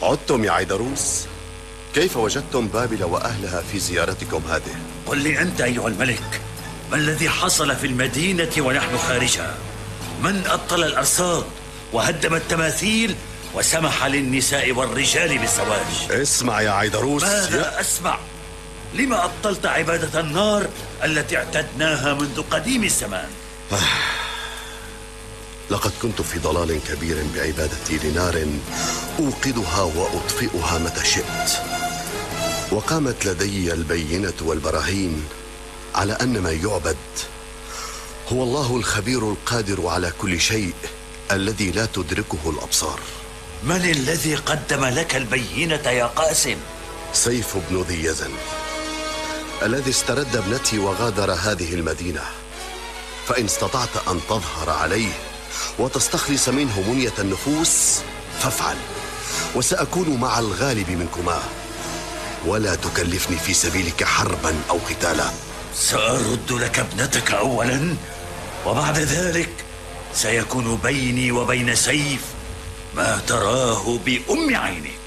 عدتم يا عيدروس. كيف وجدتم بابل وأهلها في زيارتكم هذه؟ قل لي أنت أيها الملك، ما الذي حصل في المدينة ونحن خارجها؟ من أبطل الأرصاد وهدم التماثيل وسمح للنساء والرجال بالزواج؟ اسمع يا عيدروس. ماذا أسمع؟ لما أبطلت عبادة النار التي اعتدناها منذ قديم الزمان؟ لقد كنت في ضلال كبير بعبادتي لنار أوقدها وأطفئها متى شئت، وقامت لدي البينة والبراهين على أن ما يعبد هو الله الخبير القادر على كل شيء الذي لا تدركه الأبصار. من الذي قدم لك البينة يا قاسم؟ سيف بن ذي يزن الذي استرد ابنتي وغادر هذه المدينة، فإن استطعت أن تظهر عليه وتستخلص منه منية النفوس فافعل، وسأكون مع الغالب منكما، ولا تكلفني في سبيلك حربا أو قتالا. سأرد لك ابنتك أولا، وبعد ذلك سيكون بيني وبين سيف ما تراه بأم عينك.